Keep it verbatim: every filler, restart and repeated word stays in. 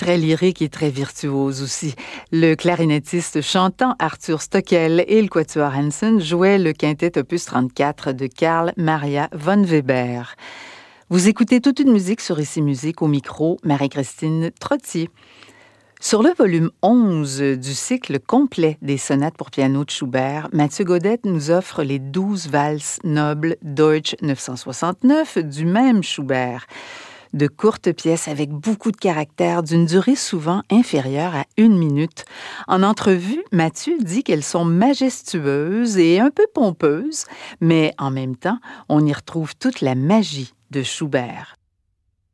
très lyrique et très virtuose aussi. Le clarinettiste chantant Arthur Stockel et le quatuor Hansen jouaient le quintet opus trente-quatre de Carl Maria von Weber. Vous écoutez toute une musique sur Ici Musique, au micro, Marie-Christine Trottier. Sur le volume onze du cycle complet des sonates pour piano de Schubert, Mathieu Gaudette nous offre les douze valses nobles Deutsch neuf cent soixante-neuf du même Schubert. De courtes pièces avec beaucoup de caractère, d'une durée souvent inférieure à une minute. En entrevue, Mathieu dit qu'elles sont majestueuses et un peu pompeuses, mais en même temps, on y retrouve toute la magie de Schubert.